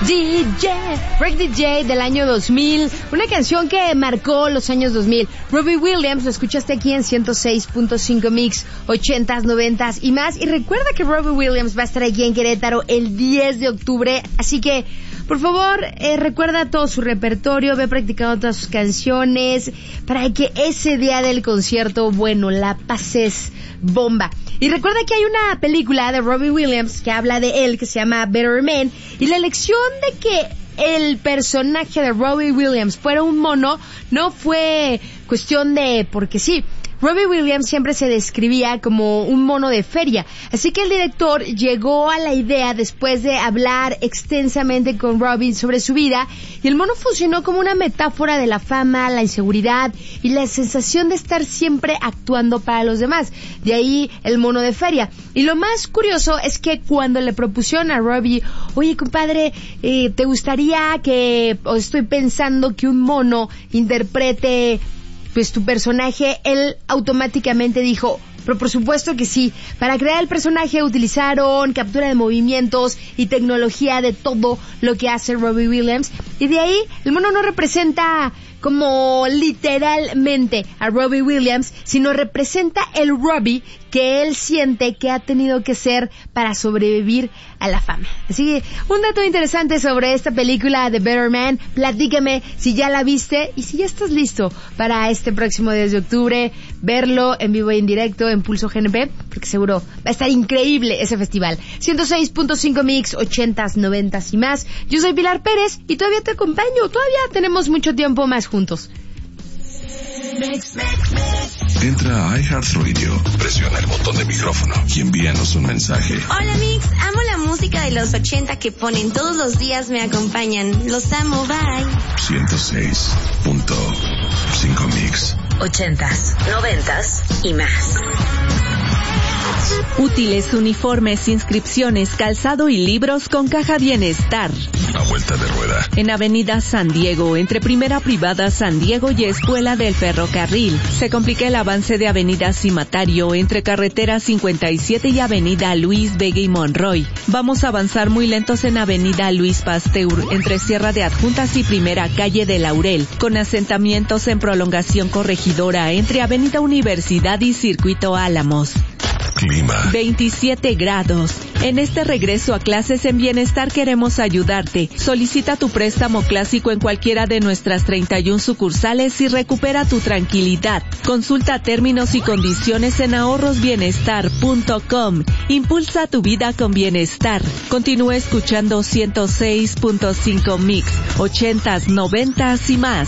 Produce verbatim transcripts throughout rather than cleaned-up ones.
D J, Break D J del año dos mil, una canción que marcó los años dos mil. Robbie Williams, lo escuchaste aquí en ciento seis punto cinco Mix, ochentas, noventas y más. Y recuerda que Robbie Williams va a estar aquí en Querétaro el diez de octubre, así que por favor, eh, recuerda todo su repertorio, ve practicando todas sus canciones para que ese día del concierto, bueno, la pases bomba. Y recuerda que hay una película de Robbie Williams que habla de él, que se llama Better Man, y la elección de que el personaje de Robbie Williams fuera un mono no fue cuestión de porque sí. Robbie Williams siempre se describía como un mono de feria, así que el director llegó a la idea después de hablar extensamente con Robbie sobre su vida, y el mono funcionó como una metáfora de la fama, la inseguridad y la sensación de estar siempre actuando para los demás. De ahí el mono de feria. Y lo más curioso es que cuando le propusieron a Robbie, oye compadre, eh, ¿te gustaría que, o estoy pensando que un mono interprete pues tu personaje? Él automáticamente dijo, pero por supuesto que sí. Para crear el personaje utilizaron captura de movimientos y tecnología de todo lo que hace Robbie Williams, y de ahí el mono no representa como literalmente a Robbie Williams, sino representa el Robbie que él siente que ha tenido que ser para sobrevivir a la fama. Así que un dato interesante sobre esta película de Better Man. Platícame si ya la viste y si ya estás listo para este próximo diez de octubre verlo en vivo y en directo en Pulso G N P, porque seguro va a estar increíble ese festival. ciento seis punto cinco Mix, ochentas, noventas y más. Yo soy Pilar Pérez y todavía te acompaño. Todavía tenemos mucho tiempo más juntos. Entra a iHeartRadio, presiona el botón de micrófono y envíanos un mensaje. Hola Mix, amo la música de los ochenta que ponen todos los días, me acompañan. Los amo, bye. ciento seis punto cinco Mix. Ochentas, noventas y más. Útiles, uniformes, inscripciones, calzado y libros con Caja Bienestar. A vuelta de rueda. En Avenida San Diego, entre Primera Privada San Diego y Escuela del Ferrocarril. Se complica el avance de Avenida Cimatario, entre Carretera cincuenta y siete y Avenida Luis Vega y Monroy. Vamos a avanzar muy lentos en Avenida Luis Pasteur, entre Sierra de Adjuntas y Primera Calle de Laurel, con asentamientos en Prolongación Corregidora, entre Avenida Universidad y Circuito Álamos. Clima. veintisiete grados. En este regreso a clases en Bienestar queremos ayudarte. Solicita tu préstamo clásico en cualquiera de nuestras treinta y una sucursales y recupera tu tranquilidad. Consulta términos y condiciones en ahorros bienestar punto com. Impulsa tu vida con bienestar. Continúa escuchando ciento seis punto cinco Mix, ochentas, noventas y más.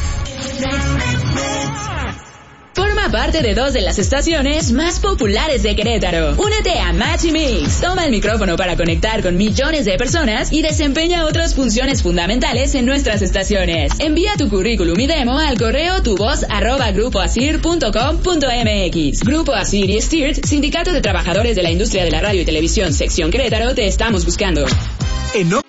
Forma parte de dos de las estaciones más populares de Querétaro. Únete a Match y Mix. Toma el micrófono para conectar con millones de personas y desempeña otras funciones fundamentales en nuestras estaciones. Envía tu currículum y demo al correo tuvoz arroba grupo asir punto com punto mx. Grupo Asir y Stirt, Sindicato de Trabajadores de la Industria de la Radio y Televisión, Sección Querétaro, te estamos buscando. En